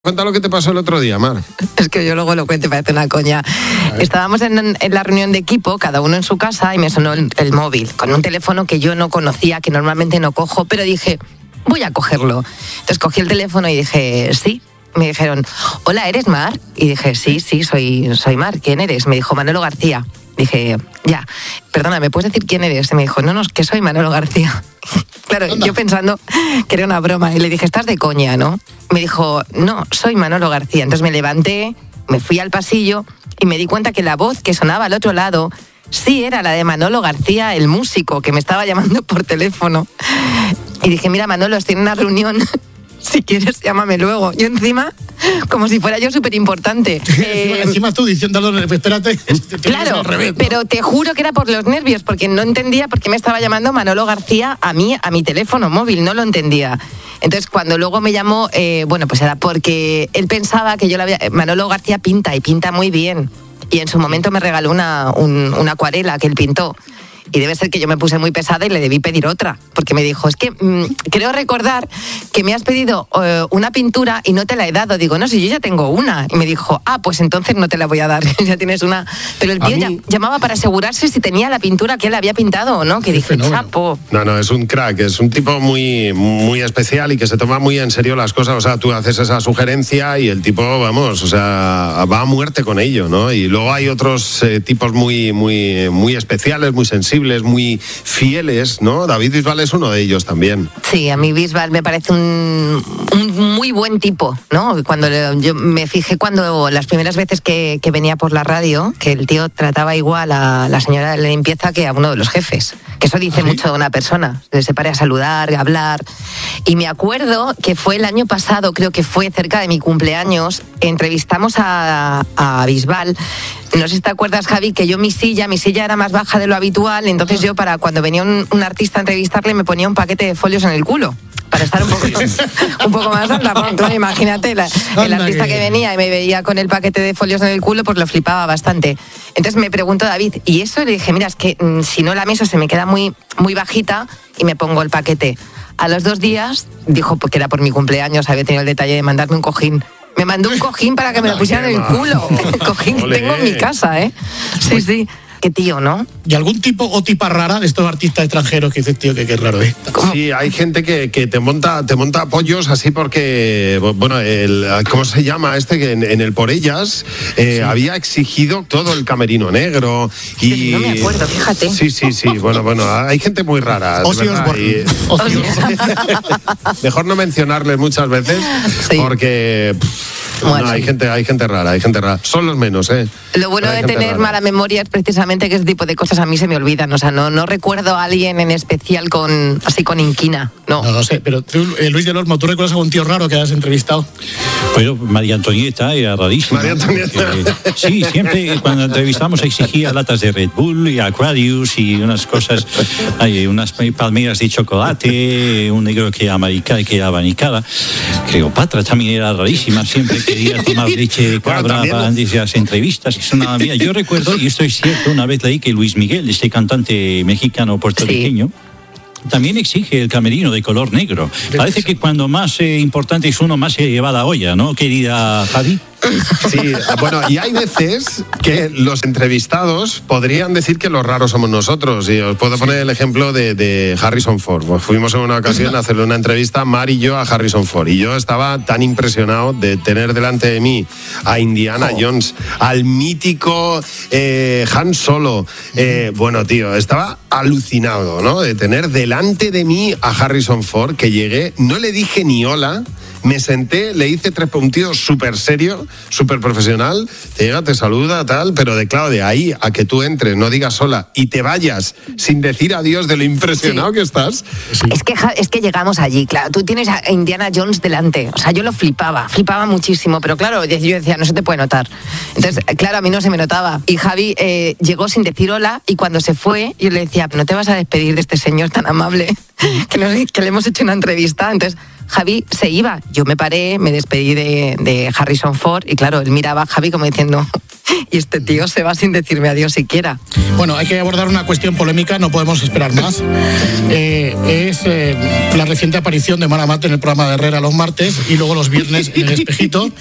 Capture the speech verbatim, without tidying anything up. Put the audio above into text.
Cuenta lo que te pasó el otro día, Mar. Es que yo luego lo cuento, parece una coña. Estábamos en, en la reunión de equipo, cada uno en su casa, y me sonó el, el móvil, con un teléfono que yo no conocía, que normalmente no cojo, pero dije, voy a cogerlo. Entonces cogí el teléfono y dije, sí. Me dijeron, hola, ¿eres Mar? Y dije, sí, sí, soy, soy Mar. ¿Quién eres? Me dijo, Manolo García. Dije, ya, perdona, ¿me puedes decir quién eres? Y me dijo, no, no, es que soy Manolo García. Claro, Anda. Yo pensando que era una broma. Y le dije, estás de coña, ¿no? Me dijo, no, soy Manolo García. Entonces me levanté, me fui al pasillo y me di cuenta que la voz que sonaba al otro lado sí era la de Manolo García, el músico, que me estaba llamando por teléfono. Y dije, mira, Manolo, estoy en una reunión. Si quieres, llámame luego. Yo encima, como si fuera yo súper importante. Eh, encima, encima tú diciéndolo, espérate. Te claro, revés, ¿no? Pero te juro que era por los nervios, porque no entendía por qué me estaba llamando Manolo García a mí, a mi teléfono móvil, no lo entendía. Entonces, cuando luego me llamó, eh, bueno, pues era porque él pensaba que yo la había... Manolo García pinta, y pinta muy bien. Y en su momento me regaló una, un, una acuarela que él pintó. Y debe ser que yo me puse muy pesada y le debí pedir otra, porque me dijo, es que mmm, creo recordar que me has pedido uh, una pintura y no te la he dado. Digo, no, si yo ya tengo una. Y me dijo, ah, pues entonces no te la voy a dar, ya tienes una. Pero el tío ya, llamaba para asegurarse si tenía la pintura que él había pintado o no, que dije, chapo. No, no, es un crack, es un tipo muy, muy especial y que se toma muy en serio las cosas. O sea, tú haces esa sugerencia y el tipo, vamos, o sea, va a muerte con ello, ¿no? Y luego hay otros eh, tipos muy, muy, muy especiales, muy sensibles, muy fieles, ¿no? David Bisbal es uno de ellos también. Sí, a mí Bisbal me parece un, un muy buen tipo, ¿no? Cuando yo me fijé cuando las primeras veces que, que venía por la radio, que el tío trataba igual a la señora de la limpieza que a uno de los jefes. Que eso dice ¿Ah, sí? mucho de una persona. Se pare a saludar, a hablar. Y me acuerdo que fue el año pasado, creo que fue cerca de mi cumpleaños, entrevistamos a, a Bisbal. No sé si te acuerdas, Javi, que yo mi silla, mi silla era más baja de lo habitual, entonces yo para cuando venía un, un artista a entrevistarle me ponía un paquete de folios en el culo, para estar un poco, un poco más alta. Claro, imagínate, la, el artista que venía y me veía con el paquete de folios en el culo, pues lo flipaba bastante. Entonces me preguntó David, y eso le dije, mira, es que mmm, si no la mesa se me queda muy, muy bajita y me pongo el paquete. A los dos días, dijo, porque era por mi cumpleaños, había tenido el detalle de mandarme un cojín. Me mandó un cojín para que me lo pusieran en el culo. El cojín que tengo en mi casa, ¿eh? Sí, sí. Qué tío, ¿no? ¿Y algún tipo o tipa rara de estos artistas extranjeros que dices, tío, que qué raro es? ¿Cómo? Sí, hay gente que, que te monta te monta pollos así porque, bueno, el, ¿cómo se llama este? Que en, en el Por Ellas eh, sí. había exigido todo el camerino negro. Y, sí, no me acuerdo, fíjate. Sí, sí, sí. Bueno, bueno, hay gente muy rara. Ozzy Osbourne. Mejor no mencionarles muchas veces sí. porque... Bueno, no, hay gente, hay gente rara, hay gente rara. Son los menos, ¿eh? Lo bueno de tener rara. mala memoria es precisamente que ese tipo de cosas a mí se me olvidan. O sea, no, no recuerdo a alguien en especial con así con inquina. No, no, no sé, pero tú, eh, Luis del Olmo, ¿tú recuerdas a un tío raro que has entrevistado? Pues María Antonieta era rarísima. María Antonieta. Eh, sí, siempre cuando entrevistamos exigía latas de Red Bull y Aquarius y unas cosas, hay unas palmeras de chocolate, un negro que americana, que abanicada. Cleopatra también era rarísima, siempre quería tomar leche de cabra bueno, antes de las entrevistas. Eso nada mía. Yo recuerdo, y esto es cierto, una vez leí que Luis Miguel, este cantante mexicano puertorriqueño, sí. también exige el camerino de color negro. Parece que cuando más eh, importante es uno, más se lleva la olla, ¿no, querida Javi? Sí, bueno, y hay veces que los entrevistados podrían decir que los raros somos nosotros. Y os puedo poner el ejemplo de, de Harrison Ford. Pues fuimos en una ocasión a hacerle una entrevista, Mar y yo, a Harrison Ford. Y yo estaba tan impresionado de tener delante de mí a Indiana oh. Jones, al mítico eh, Han Solo. Eh, bueno, tío, estaba alucinado, ¿no? De tener delante de mí a Harrison Ford, que llegué, no le dije ni hola. Me senté, le hice tres puntitos súper serio, súper profesional, te llega, te saluda, tal, pero de claro, de ahí a que tú entres, no digas hola y te vayas sin decir adiós de lo impresionado sí. que estás. Sí. Es que es que llegamos allí, claro, tú tienes a Indiana Jones delante, o sea, yo lo flipaba, flipaba muchísimo, pero claro, yo decía, no se te puede notar. Entonces, claro, a mí no se me notaba. Y Javi eh, llegó sin decir hola y cuando se fue, yo le decía, no te vas a despedir de este señor tan amable que, nos, que le hemos hecho una entrevista. Entonces, Javi se iba. Yo me paré, me despedí de, de Harrison Ford y claro, él miraba a Javi como diciendo, y este tío se va sin decirme adiós siquiera. Bueno, hay que abordar una cuestión polémica, no podemos esperar más. Eh, es eh, la reciente aparición de Mara Mate en el programa de Herrera los martes y luego los viernes en El Espejito.